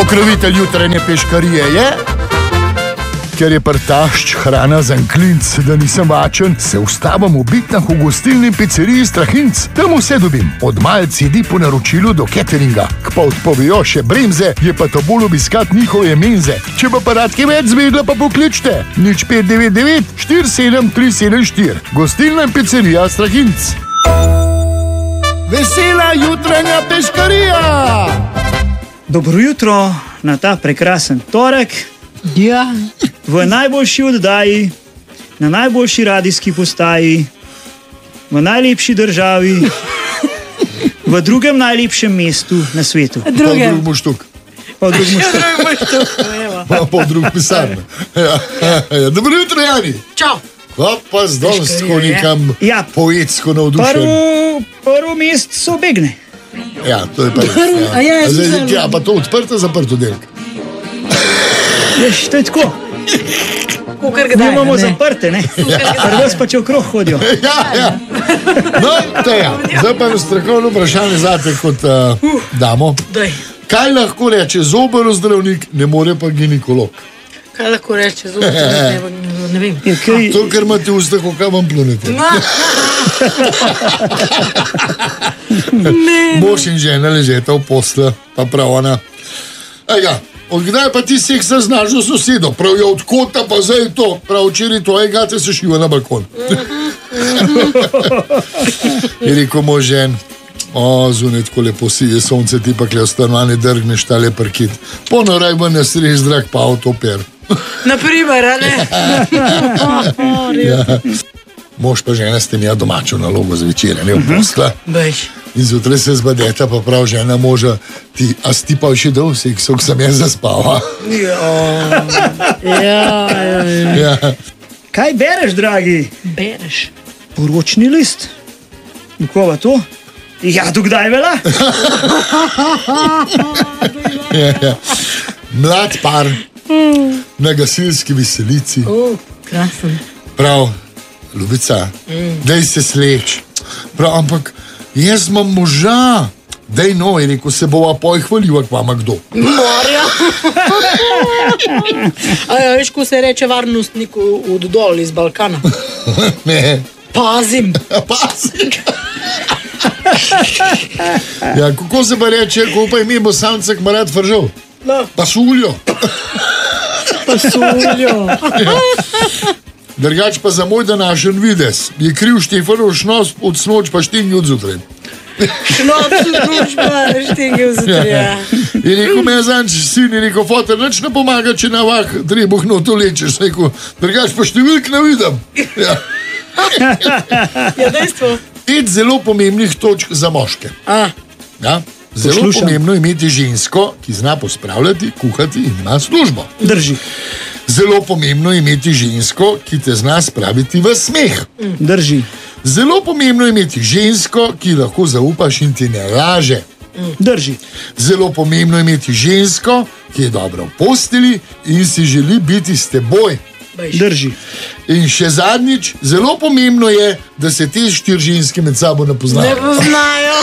Pokrovitelj jutranje peškarije je, ker je prtašč hrana za klinc, da nisem vačen, se ustavim v Bitnah v gostilni pizzeriji Strahinc. Tam vse dobim, od malc jedi po naročilu do cateringa. K pa odpovejo še bremze, je pa to bolj obiskat njihove menze. Če pa radke več zvedla, pa pokličte 0599 47374. Gostilna pizzerija Strahinc. Vesela jutranja peškarija! Dobro jutro na ta prekrasen torek. Ja. V najboljši oddaji, na najboljši radijski postaji, v najlepši državi, v drugem najlepšem mestu na svetu. Pa v drugem muštuk. Pa v drugem muštuk. Pa v drugem pisarni. Dobro jutro, Jani. Čau. Pa zdaj smo nekam poetsko navdušeni. Prvo mesto so begne. Ja, to je pa res. Ja, pa to odprto, zaprto delk. Veš, to je tako. Mi imamo zaprte, ne? Prvos pa če okrog hodijo. Ja. No, to je. Zdaj pa strokovno vprašanje zate kot damo. Kaj lahko reče zobar zdravnik, ne more pa ginekolog? Kaj lahko reče zobar zdravnik, ne vem. To, ker imate usta, kako vam plunete. Mož in žena ležeta v posla, pa prav ona. Ega, odkdaj pa ti seksa znaš v sosedo? Prav je od kota pa zdaj to. Prav včeraj tvoje gate se šiva na balkon. Je rekel moj žen, zunaj tako lepo sije sonce, ti pa kle v stanovanje drgneš tale parkit. Ponoraj bo na srež zrak pa avtoper. Naprimer, a ne? Mož pa žena ste imela domačo nalogo zvečer, ne v posla. In zjutraj se zbadeta, pa prav žena moža, a si ti pa še dol seksu, ko sem jaz zaspala. Ja. Kaj bereš, dragi? Bereš. Poročni list. Kova to? Ja, dokdaj vela? Mlad par na gasilski veselici. Krasen. Prav, Ljubica, daj se sleč. Prav, ampak jaz imam moža. Daj no, je rekel, se bova pohvaljiva k vama kdo. Morja. A veš, ko se reče varnostniku od dol iz Balkana? Ne. Pazim. Ja, kako se pa reče, ko pa ime Bosancek Marat Fržov? Pasuljo. Drugač pa za moj današnji videz je kriv Štefanov šnos od snoč pa štingi od zjutraj. Šnoc od snoč pa štingi od zjutraj. Je rekel, me je zanč sin, je rekel, fotor, nič ne pomaga, če na vah trebuh noto lečeš. Drugač pa številk ne vidim. Ja, dejstvo. 5 zelo pomembnih točk za moške. Zelo pomembno je imeti žensko, ki zna pospravljati, kuhati in ima službo. Drži. Zelo pomembno je imeti žensko, ki te zna spraviti v smeh. Drži. Zelo pomembno je imeti žensko, ki lahko zaupaš in ti ne laže. Drži. Zelo pomembno je imeti žensko, ki je dobro v posteli in si želi biti s teboj. Drži. In še zadnjič, zelo pomembno je, da se te 4 ženske med sabo ne poznajo. Ne poznajo.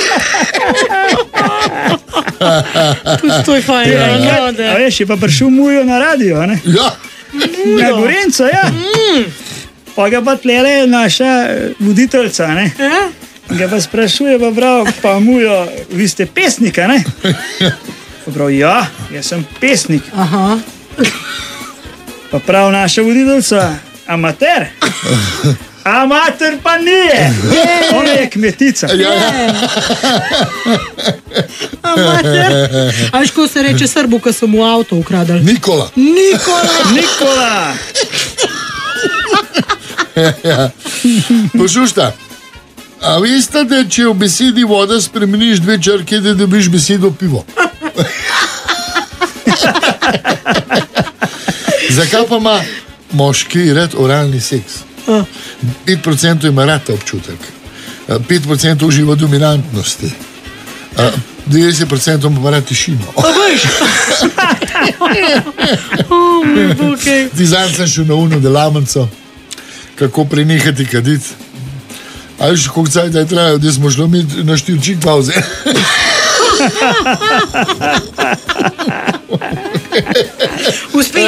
Tudi to je fajn. A veš, je pa prišel Mujo na radio, ne? Ja. Na Gorenco, ja. Pa ga pa tlele naša voditeljca, ne? Ga pa sprašuje, pa prav, pa Mujo, vi ste pesnika, ne? Pa prav, ja, jaz sem pesnik. Aha. Pa prav naša voditeljca, amater. Amater pa nije. Ona je kmetica. Amater. A veš, ko se reče Srbu, ko so mu avto ukradali? Nikola. Poslušajte, a veste, da če v besedi voda spremeniš 2 črke, da dobiš besedo pivo? Zakaj pa ima moški rad oralni seks? 5% ima rad občutek, 5% uživa dominantnosti, 90% ima rad tišino. Ti zanj sem šel na uno delavnico, kako prenehati kaditi. Ali še koliko cajt je trajal, da smo šli na 4 pauze.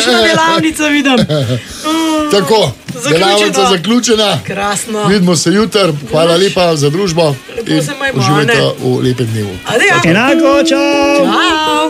Odlična delavnica vidim. Tako, delavnica zaključena. Krasno. Vidimo se jutri, hvala lepa za družbo. Lepo se majmo, uživajte v lepem dnevu. Adijo. Enako, čau! Čau.